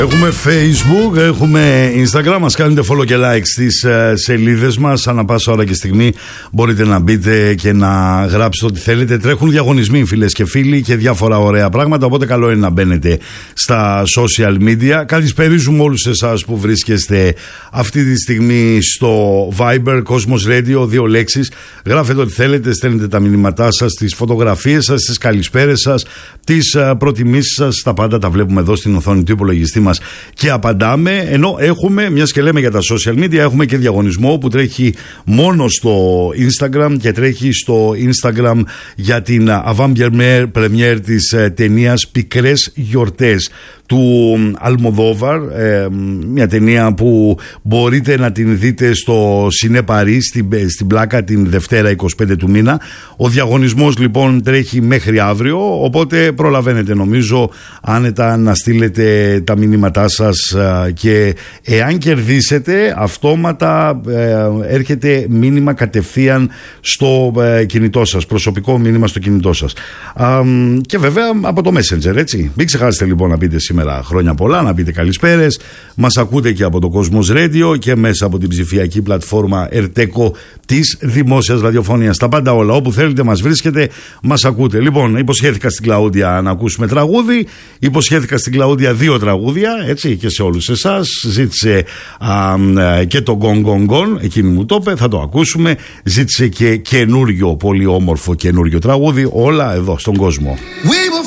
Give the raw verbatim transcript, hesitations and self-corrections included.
Έχουμε Facebook, έχουμε Instagram, μας κάνετε follow και like στις uh, σελίδες μας. Ανά πάσα ώρα και στιγμή μπορείτε να μπείτε και να γράψετε ό,τι θέλετε. Τρέχουν διαγωνισμοί, φίλες και φίλοι, και διάφορα ωραία πράγματα, οπότε καλό είναι να μπαίνετε στα social media. Καλησπερίζουμε όλους εσάς που βρίσκεστε αυτή τη στιγμή στο Viber, Cosmos Radio, δύο λέξεις. Γράφετε ό,τι θέλετε, στέλνετε τα μηνύματά σας, τις φωτογραφίες σας, τις καλησπέρες σας, τις uh, προτιμήσεις σας. Τα πάντα τα βλέπουμε εδώ στην οθόνη του υπολογιστή μας και απαντάμε, ενώ έχουμε, μιας και λέμε για τα social media, έχουμε και διαγωνισμό που τρέχει μόνο στο Instagram και τρέχει στο Instagram για την avant-première της ταινίας Πικρές Γιορτές του Αλμοδόβαρ, ε, μια ταινία που μπορείτε να την δείτε στο Σινέ Παρί στην, στην Πλάκα την Δευτέρα είκοσι πέντε του μήνα. Ο διαγωνισμός λοιπόν τρέχει μέχρι αύριο, οπότε προλαβαίνετε νομίζω άνετα να στείλετε τα μηνύματά σας, και εάν κερδίσετε αυτόματα ε, έρχεται μήνυμα κατευθείαν στο ε, κινητό σας, προσωπικό μήνυμα στο κινητό σας, Α, και βέβαια από το Messenger, έτσι. Μην ξεχάσετε λοιπόν να πείτε σήμερα χρόνια πολλά, να πείτε καλησπέρες. Μας ακούτε και από το Cosmos Radio και μέσα από την ψηφιακή πλατφόρμα Ερτέκο της Δημόσιας Ραδιοφωνίας. Τα πάντα όλα, όπου θέλετε μας βρίσκετε, μας ακούτε. Λοιπόν, υποσχέθηκα στην Κλαούντια να ακούσουμε τραγούδι, υποσχέθηκα στην Κλαούντια δύο τραγούδια, έτσι, και σε όλους εσάς. Ζήτησε α, και το Gong Gong Gong, εκείνη μου το είπε, θα το ακούσουμε. Ζήτησε και καινούριο, πολύ όμορφο καινούριο τραγούδι, όλα εδώ στον κόσμο. We